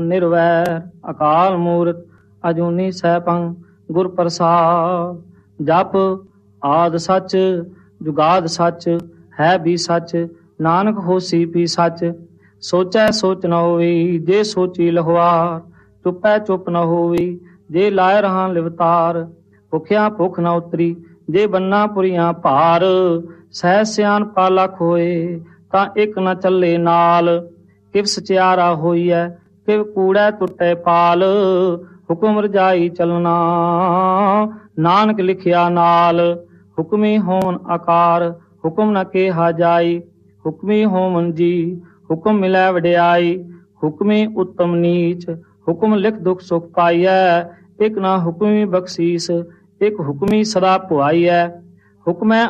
ਨਿਰਵੈਰ ਅਕਾਲ ਮੂਰਤ ਅਜੂਨੀ ਸੈਭੰ ਗੁਰ ਪ੍ਰਸਾਦ। ਜਪ ਆਦ ਸੱਚ ਜੁਗਾਦ ਸੱਚ ਹੈ ਵੀ ਸੱਚ ਨਾਨਕ ਹੋਸੀ ਵੀ ਸੱਚ। ਸੋਚੈ ਸੋਚ ਨ ਹੋਈ ਜੇ ਸੋਚੀ ਲਹਵਾਰ। ਚੁੱਪੈ ਚੁੱਪ ਨ ਹੋਈ ਜੇ ਲਾਇ ਰਹਾਂ ਲਿਵਤਾਰ। ਭੁਖਿਆ ਭੁੱਖ ਨ ਉਤਰੀ ਜੇ ਬੰਨਾ ਪੁਰੀਆਂ ਭਾਰ। ਸਹਿ ਸਿਆਣਪਾ ਲੱਖ ਹੋਏ ਤਾਂ ਇੱਕ ਨ ਚੱਲੇ ਨਾਲ। ਕਿਵ ਸਚਿਆਰਾ ਹੋਈਐ ਕਿਵ ਕੂੜੈ ਟੁੱਟੈ ਪਾਲ। ਹੁਕਮ ਰਜਾਈ ਚਲਣਾ ਨਾਨਕ ਲਿਖਿਆ ਨਾਲ। ਹੁਕਮੀ ਹੋਵਨ ਆਕਾਰ ਹੁਕਮ ਨ ਕਿਹਾ ਜਾਈ। ਹੁਕਮੀ ਹੋਵਨ ਜੀ ਹੁਕਮ ਮਿਲੈ ਵਡਿਆਈ। ਹੁਕਮੀ ਉੱਤਮ ਨੀਚ ਹੁਕਮ ਲਿਖ ਦੁਖ ਸੁਖ ਪਾਈਐ। ਇੱਕ ਨਾ ਹੁਕਮੀ ਬਖਸ਼ੀਸ ਇੱਕ ਹੁਕਮੀ ਸਦਾ ਭੁਆਈਐ। ਹੁਕਮੈ